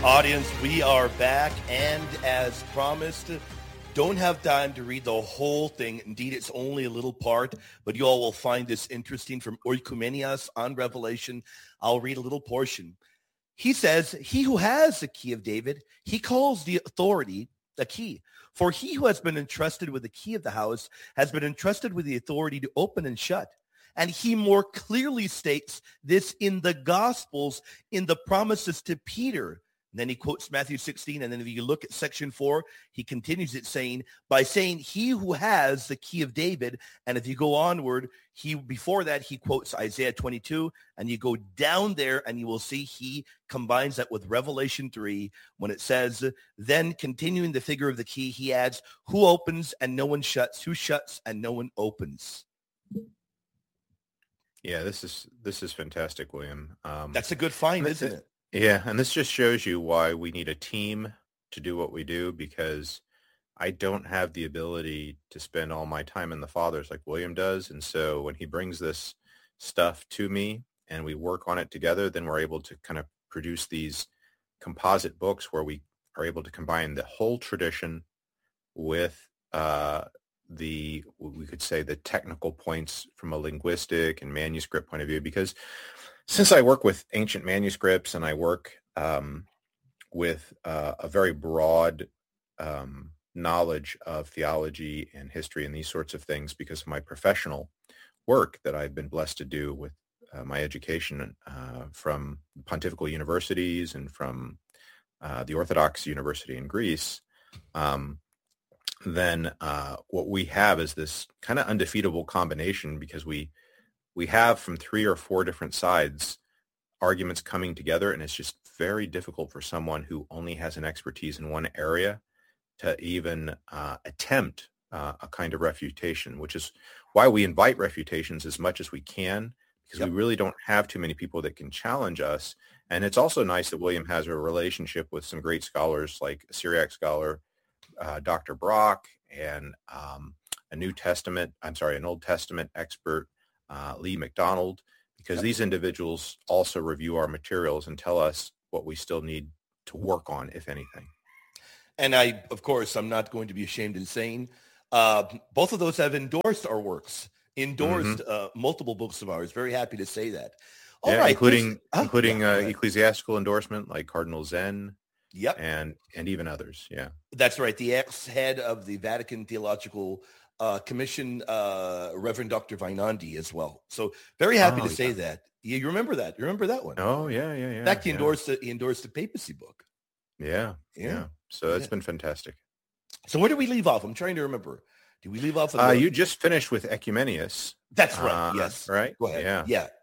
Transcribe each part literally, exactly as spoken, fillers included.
Audience, we are back, and as promised, don't have time to read the whole thing. Indeed, it's only a little part, but you all will find this interesting from Oikoumenias on Revelation. I'll read a little portion. He says, he who has the key of David, he calls the authority the key. For he who has been entrusted with the key of the house has been entrusted with the authority to open and shut. And he more clearly states this in the Gospels in the promises to Peter. And then he quotes Matthew sixteen, and then if you look at section four, he continues it saying, by saying he who has the key of David, and if you go onward, he before that, he quotes Isaiah twenty-two, and you go down there, and you will see he combines that with Revelation three, when it says, then continuing the figure of the key, he adds, who opens and no one shuts, who shuts and no one opens. Yeah, this is this is fantastic, William. Um, That's a good find, isn't it? Yeah, and this just shows you why we need a team to do what we do, because I don't have the ability to spend all my time in the Fathers like William does. And so when he brings this stuff to me and we work on it together, then we're able to kind of produce these composite books where we are able to combine the whole tradition with uh, the, we could say, the technical points from a linguistic and manuscript point of view, because since I work with ancient manuscripts and I work um, with uh, a very broad um, knowledge of theology and history and these sorts of things because of my professional work that I've been blessed to do with uh, my education uh, from pontifical universities and from uh, the Orthodox University in Greece, um, then uh, what we have is this kind of undefeatable combination, because we we have from three or four different sides arguments coming together, and it's just very difficult for someone who only has an expertise in one area to even uh, attempt uh, a kind of refutation, which is why we invite refutations as much as we can, because yep. we really don't have too many people that can challenge us. And it's also nice that William has a relationship with some great scholars like a Syriac scholar, uh, Doctor Brock, and um, a New Testament, I'm sorry, an Old Testament expert, Uh, Lee McDonald, because these individuals also review our materials and tell us what we still need to work on, if anything. And I, of course, I'm not going to be ashamed in saying uh, both of those have endorsed our works, endorsed mm-hmm. uh, multiple books of ours. Very happy to say that. All yeah, right, including oh, including yeah, uh, ecclesiastical endorsement like Cardinal Zen. Yep. And and even others. Yeah. That's right. The ex-head of the Vatican Theological Uh, commission, uh, Reverend Doctor Vainandi as well. So very happy oh, to say yeah. that. You, you remember that? You remember that one? Oh yeah, yeah, yeah. In fact, he yeah. endorsed the, he endorsed the papacy book. Yeah, yeah. yeah. So that's yeah. been fantastic. So where did we leave off? I'm trying to remember. Did we leave off? Uh, you just finished with Ecumenius. That's right. Uh, yes. Right. Go ahead. Yeah. Yeah.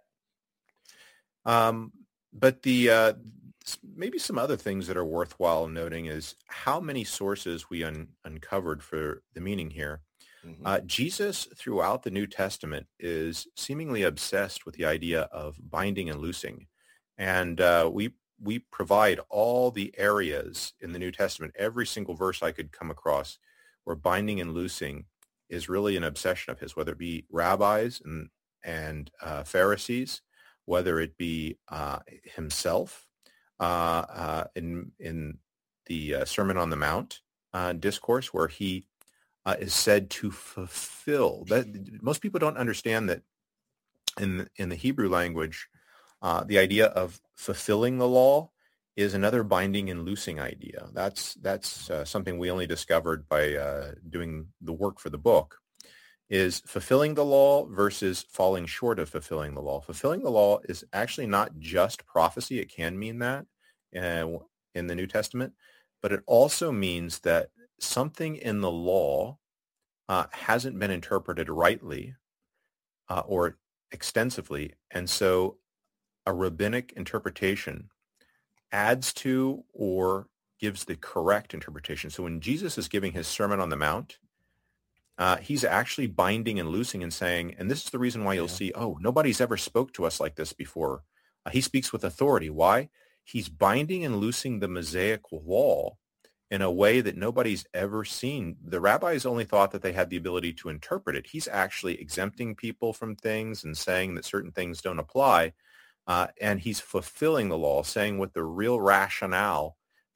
Um, but the uh, maybe some other things that are worthwhile noting is how many sources we un- uncovered for the meaning here. Mm-hmm. Uh, Jesus, throughout the New Testament, is seemingly obsessed with the idea of binding and loosing. And uh, we we provide all the areas in the New Testament, every single verse I could come across, where binding and loosing is really an obsession of his, whether it be rabbis and, and uh, Pharisees, whether it be uh, himself uh, uh, in, in the uh, Sermon on the Mount uh, discourse, where he Uh, is said to fulfill. That most people don't understand that in in the Hebrew language, uh, the idea of fulfilling the law is another binding and loosing idea. That's that's uh, something we only discovered by uh, doing the work for the book. Is fulfilling the law versus falling short of fulfilling the law. Fulfilling the law is actually not just prophecy. It can mean that uh, in the New Testament, but it also means that something in the law uh, hasn't been interpreted rightly uh, or extensively. And so a rabbinic interpretation adds to or gives the correct interpretation. So when Jesus is giving his Sermon on the Mount, uh, he's actually binding and loosing and saying, and this is the reason why you'll yeah. see, oh, nobody's ever spoke to us like this before. Uh, he speaks with authority. Why? He's binding and loosing the Mosaic law in a way that nobody's ever seen. The rabbis only thought that they had the ability to interpret it. He's actually exempting people from things and saying that certain things don't apply. Uh, and he's fulfilling the law, saying what the real rationale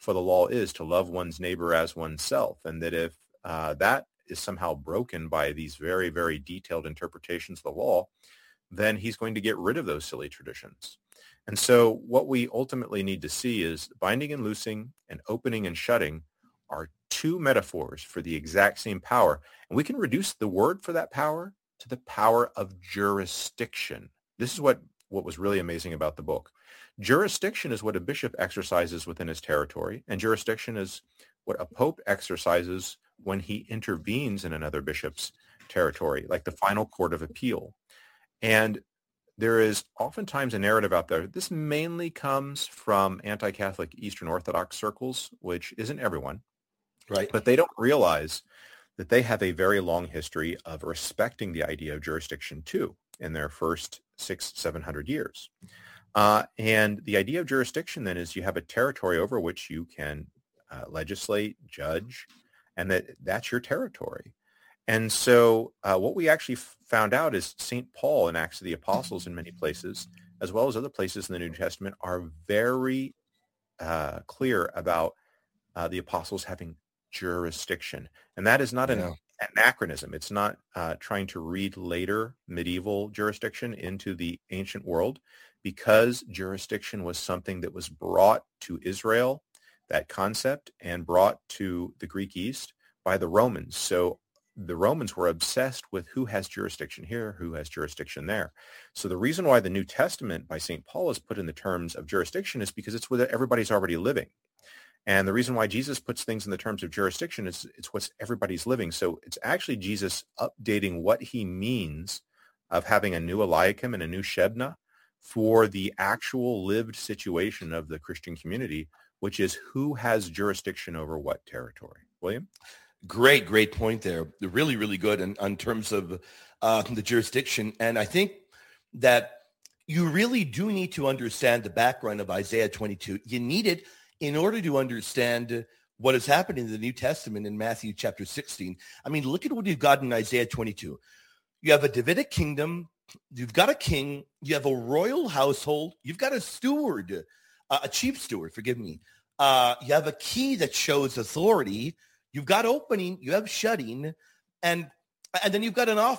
for the law is to love one's neighbor as oneself, and that if uh, that is somehow broken by these very, very detailed interpretations of the law, then he's going to get rid of those silly traditions. And so what we ultimately need to see is binding and loosing and opening and shutting are two metaphors for the exact same power. And we can reduce the word for that power to the power of jurisdiction. This is what, what was really amazing about the book. Jurisdiction is what a bishop exercises within his territory, and jurisdiction is what a pope exercises when he intervenes in another bishop's territory, like the final court of appeal. And there is oftentimes a narrative out there. This mainly comes from anti-Catholic Eastern Orthodox circles, which isn't everyone, right? But they don't realize that they have a very long history of respecting the idea of jurisdiction too in their first six, seven hundred years. Uh, and the idea of jurisdiction then is you have a territory over which you can uh, legislate, judge, and that that's your territory. And so uh, what we actually f- found out is Saint Paul in Acts of the Apostles in many places, as well as other places in the New Testament, are very uh, clear about uh, the apostles having jurisdiction. And that is not an yeah. anachronism. It's not uh, trying to read later medieval jurisdiction into the ancient world, because jurisdiction was something that was brought to Israel, that concept, and brought to the Greek East by the Romans. So the Romans were obsessed with who has jurisdiction here, who has jurisdiction there. So the reason why the New Testament by Saint Paul is put in the terms of jurisdiction is because it's where everybody's already living. And the reason why Jesus puts things in the terms of jurisdiction is it's what everybody's living. So it's actually Jesus updating what he means of having a new Eliakim and a new Shebna for the actual lived situation of the Christian community, which is who has jurisdiction over what territory. William? Great, great point there. Really, really good in, in terms of uh, the jurisdiction. And I think that you really do need to understand the background of Isaiah twenty-two. You need it in order to understand what has happened in the New Testament in Matthew chapter sixteen. I mean, look at what you've got in Isaiah twenty-two. You have a Davidic kingdom. You've got a king. You have a royal household. You've got a steward, uh, a chief steward, forgive me. Uh, you have a key that shows authority. You've got opening, you have shutting, and and then you've got an